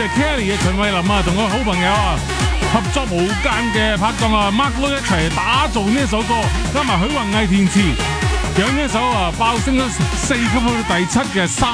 Kelly 嘅陳慧琳啊，同個好朋友啊合作無間嘅拍檔啊 Mark Lo 一齊打造呢一首歌，加埋許宏毅填詞，有呢一首爆升咗4級去到第7嘅